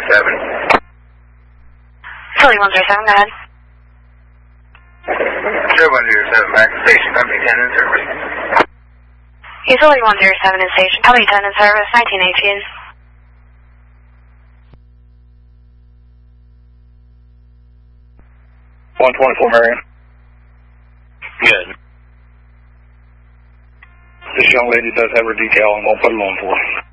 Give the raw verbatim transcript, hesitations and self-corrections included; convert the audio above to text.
seven. Philly one zero seven, go ahead. Philly one zero seven, back to station, company ten in service. Yeah, Philly one zero seven in station, company ten in service, nineteen eighteen. one twenty-four, Marion. Good. This young lady does have her decal and won't put it on for her.